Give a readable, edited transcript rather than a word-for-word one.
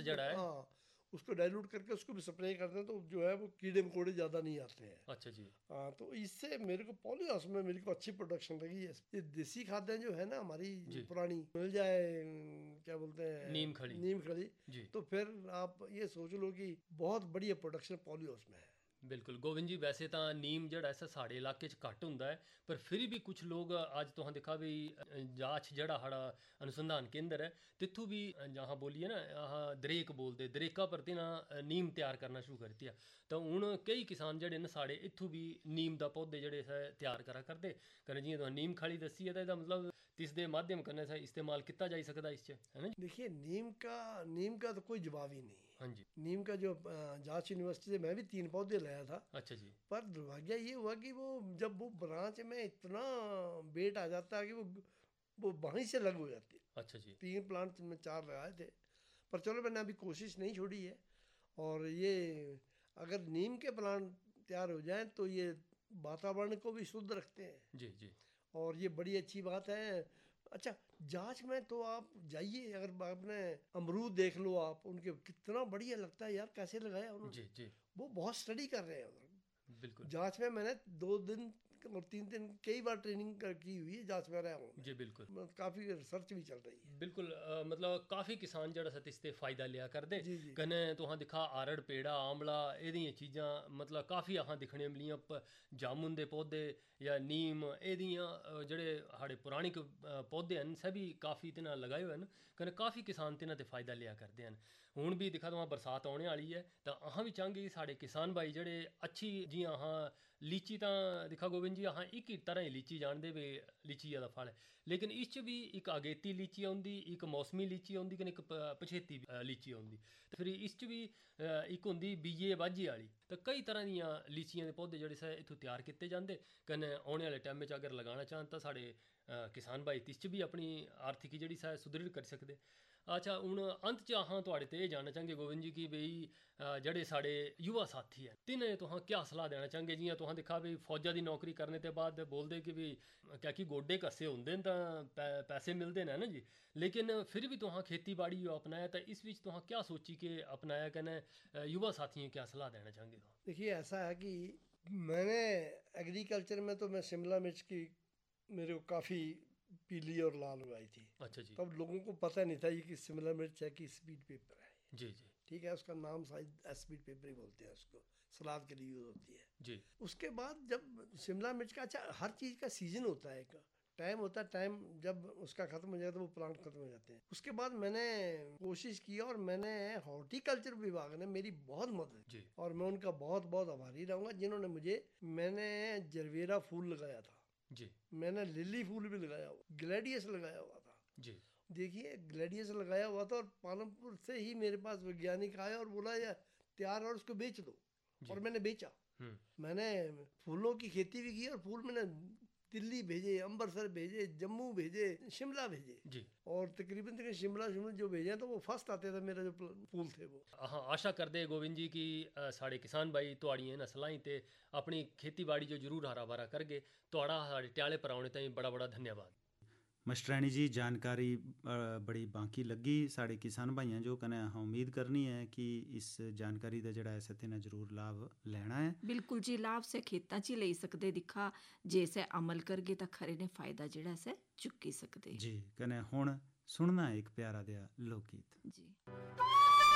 जड़ा है, हाँ, उसको डाइल्यूट करके उसको भी स्प्रे करते हैं, तो जो है वो कीड़े मकोड़े ज़्यादा नहीं आते हैं। अच्छा जी, हाँ, तो इससे मेरे को पॉली हाउस में मेरे को अच्छी प्रोडक्शन लगी है। ये देसी खादें जो है ना हमारी जी, पुरानी, मिल जाए क्या बोलते नीम हैं, खड़ी, नीम खड़ी, जी। तो फिर आप ये सोच लो कि बहुत बढ़िया प्रोडक्शन पॉली हाउस में है। बिल्कुल गोविंद जी, वैसे तो नीम जड़ा ऐसा साढ़े इलाके च घट होंदा है, पर फिर भी कुछ लोग अज तुहां दिखा भी जाच जड़ा साढ़ा अनुसंधान केंद्र है तिथू भी जहाँ बोलिए ना यहाँ दरेक बोलते दरेका पर तिना नीम तैयार करना शुरू कर दिया। तो हूँ कई किसान जड़े न साढ़े इत्थू भी नीम का पौधे जड़े तैयार करा करते करें, जियां तुहां नीम खाली दसी है, तो इसका मतलब तिसदे माध्यम कन्नै इस्तेमाल किया जाई सकदा इस च, है ना? देखिए नीम का तो कोई जवाब ही नहीं है। हाँ जी। नीम का जो जांच यूनिवर्सिटी से मैं भी 3 पौधे लाया था, अच्छा जी। पर दुर्भाग्य ये हुआ कि वो जब वो ब्रांच में इतना वेट आ जाता है कि वो वहीं से लग हो जाती है। अच्छा जी। 3 प्लांट में 4 लगाए थे, पर चलो मैंने अभी कोशिश नहीं छोड़ी है। और ये अगर नीम के प्लांट तैयार हो जाएं तो ये वातावरण को भी शुद्ध रखते हैं, जी जी। और ये बड़ी अच्छी बात है। अच्छा, जांच में तो आप जाइए, अगर आपने अमरूद देख लो, आप उनके कितना बढ़िया लगता है यार, कैसे लगाया उन्होंने। जी जी। वो बहुत स्टडी कर रहे हैं उधर। बिल्कुल। जांच में मैंने 2 दिन और 3 दिन कई बार ट्रेनिंग की हुई है, जांच में रहा हूँ जी बिल्कुल। मैं, काफ़ी रिसर्च भी चल रही है। बिल्कुल मतलब काफ़ी किसान जड़ा सत इसते फायदा लिया करदे जी जी। कन्नै तुहां दिखा आरड़ पेड़ा आंवला एदियां चीज़ां मतलब काफ़ी अहां दिखने मिलियां जामुन दे पौधे या नीम एदियां जड़े साढ़े पुराणिक पौधे हैं सभी काफ़ी तिन्हां लगाए हुए हैं, कन्नै काफ़ी किसान तिन्हां ते फायदा लिया करदे हैं। हुण भी दिखा तुहां बरसात आने वाली है, तो अहां भी चाहंगे कि साढ़े किसान भाई जड़े अच्छी जियां अहां लीची तां दिखा गोविंद जी अहां एक ही तरह ही लीची जानदे वे लीची दा फल है, लेकिन इस च भी एक अगेती लीची आउंदी, एक मौसमी लीची आउंदी, कन्नै एक पछेती लीची आउंदी, ते फिर इस च भी एक होंदी बीजे बाझी वाली। तो कई तरह दियां लीचियां दे पौधे जेह्ड़े इत्थूं तैयार कीते जांदे, कन्नै औने आह्ले टाइम च अगर लगाना चाहन तां साढ़े किसान भाई इस च भी अपनी आर्थिकी जेह्ड़ी सुदृढ़ करी सकदे। अच्छा हूँ अंत च अहां तुहाड़े ते एह् जानना चाहंगे गोविंद जी कि भई जेह्ड़े साढ़े युवा साथी हैं तिन्हें तुहां क्या सलाह देना चाहंगे? जियां तुहां दिक्खा भी फौजा दी नौकरी करने ते बाद बोलदे कि भी क्या कि गोड्डे कस्से होंदे न तां पैसे मिलदे न ना जी, लेकिन फिर भी तुहां खेती बाड़ी अपनाया, तो इस विच तुहां क्या सोची के अपनाया, कन्नै युवा साथियों क्या सलाह देना चाहंगे तुहां? देखिए ऐसा है कि मैंने एग्रीकल्चर में तो मैं शिमला मिर्च की, मेरे को काफ़ी पीली और लाल उगाई थी। अच्छा जी। तब लोगों को पता नहीं था ये कि शिमला मिर्च है कि स्वीट पेपर है। जी जी। ठीक है, उसका नाम शायद स्वीट पेपर ही बोलते हैं उसको, सलाद के लिए यूज़ होती है। जी। उसके बाद जब शिमला मिर्च का, अच्छा हर चीज़ का सीजन होता है, एक टाइम होता है, टाइम जब उसका ख़त्म हो जाता है तो वो प्लांट खत्म हो जाते हैं। उसके बाद मैंने कोशिश की और मैंने, हॉर्टिकल्चर विभाग ने मेरी बहुत मदद की, जी। और मैं उनका बहुत बहुत आभारी रहूँगा जिन्होंने मुझे, मैंने जरवेरा फूल लगाया था, जी। मैंने लिली फूल भी लगाया हुआ, ग्लेडियस लगाया हुआ था। जी। देखिए ग्लेडियस लगाया हुआ था, और पालमपुर से ही मेरे पास वैज्ञानिक आया और बोला यार तैयार है और उसको बेच दो, और जी। मैंने बेचा। मैंने फूलों की खेती भी की, और फूल मैंने दिल्ली भेजे, अमृतसर भेजे, जम्मू भेजे, शिमला भेजे, जी। और तकरीबन तक शिमला शिमला जो भेजे हैं तो वो फर्स्ट आते थे, मेरे जो फूल थे वो। हाँ आशा करते गोविंद जी कि साढ़े किसान भाई तुहाड़ियां इन्हां सलाहें ते अपनी खेती बाड़ी जो जरूर हरा भरा करगे। तुहाड़ा साढ़े ट्याले पर आने ताईं बड़ा बड़ा धन्यवाद। मास्टरानी जी जानकारी बड़ी बाकी लगी साढ़े किसान भाइयां जो, कने हाँ उम्मीद करनी है कि इस जानकारी का जड़ा ऐसा तिन्हां जरूर लाभ लेना है। बिल्कुल जी, लाभ से खेतां च ही लेई सकदे, दिक्खा जे से अमल करगे तां खरे ने फायदा जेड़ा से चुक्की सकदे जी, कने हुण सुनना एक प्यारा देआ लोक गीत। जी।